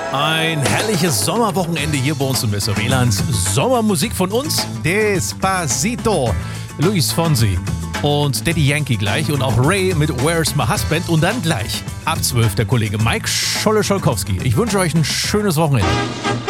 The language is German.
Ein herrliches Sommerwochenende hier bei uns im WLAN. Sommermusik von uns, Despacito, Luis Fonsi und Daddy Yankee gleich und auch Ray mit Where's My Husband und dann gleich ab 12 der Kollege Mike Scholle-Scholkowski. Ich wünsche euch ein schönes Wochenende.